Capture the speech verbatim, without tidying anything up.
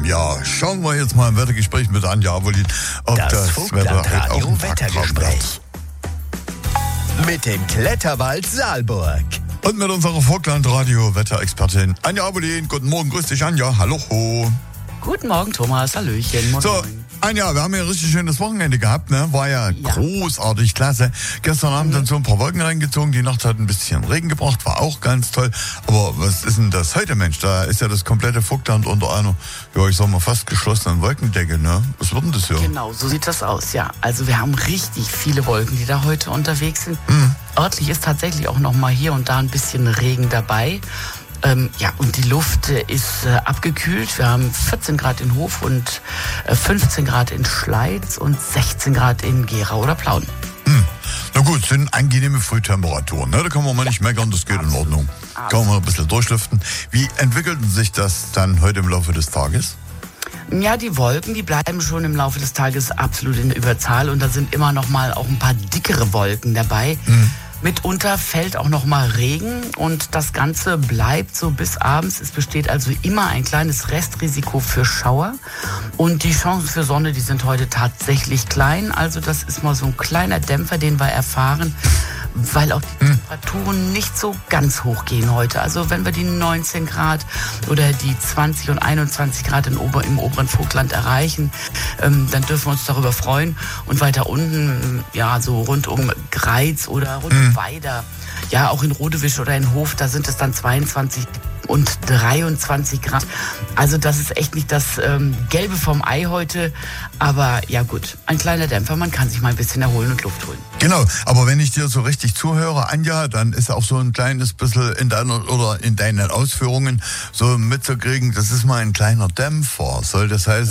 Ja, schauen wir jetzt mal im Wettergespräch mit Anja Abolin, ob das, das Wetter heute auch ein Wettergespräch mit dem Kletterwald Saalburg. Und mit unserer Vogtland-Radio-Wetterexpertin Anja Abolin. Guten Morgen, grüß dich Anja, hallo. Guten Morgen Thomas, hallöchen. Moin, so, moin. Anja, wir haben ja ein richtig schönes Wochenende gehabt, ne? War ja, Ja. großartig, klasse. Gestern Abend Mhm. dann so ein paar Wolken reingezogen, die Nacht hat ein bisschen Regen gebracht, war auch ganz toll. Aber was ist denn das heute, Mensch? Da ist ja das komplette Vogtland unter einer, ja, ich sag mal, fast geschlossenen Wolkendecke, ne? Was wird denn das hier? Genau, so sieht das aus, ja. Also wir haben richtig viele Wolken, die da heute unterwegs sind. Mhm. Örtlich ist tatsächlich auch noch mal hier und da ein bisschen Regen dabei. Ähm, ja, und die Luft äh, ist äh, abgekühlt. Wir haben vierzehn Grad in Hof und äh, fünfzehn Grad in Schleiz und sechzehn Grad in Gera oder Plauen. Hm. Na gut, sind angenehme Frühtemperaturen, ne? Da kann man mal nicht meckern, das geht Absolut. in Ordnung. Kann man mal ein bisschen durchlüften. Wie entwickelten sich das dann heute im Laufe des Tages? Ja, die Wolken, die bleiben schon im Laufe des Tages absolut in der Überzahl und da sind immer noch mal auch ein paar dickere Wolken dabei. Hm. Mitunter fällt auch noch mal Regen und das Ganze bleibt so bis abends. Es besteht also immer ein kleines Restrisiko für Schauer und die Chancen für Sonne, die sind heute tatsächlich klein. Also das ist mal so ein kleiner Dämpfer, den wir erfahren, weil auch die Temperaturen nicht so ganz hoch gehen heute. Also wenn wir die neunzehn Grad oder die zwanzig und einundzwanzig Grad in Ober, im oberen Vogtland erreichen, ähm, dann dürfen wir uns darüber freuen. Und weiter unten, ja, so rund um Greiz oder rund um Weida, ja, auch in Rodewisch oder in Hof, da sind es dann zweiundzwanzig und dreiundzwanzig Grad. Also das ist echt nicht das ähm, Gelbe vom Ei heute. Aber ja gut, ein kleiner Dämpfer, man kann sich mal ein bisschen erholen und Luft holen. Genau, aber wenn ich dir so richtig zuhöre, Anja, dann ist auch so ein kleines bisschen in deiner oder in deinen Ausführungen so mitzukriegen, das ist mal ein kleiner Dämpfer. Soll das heißen,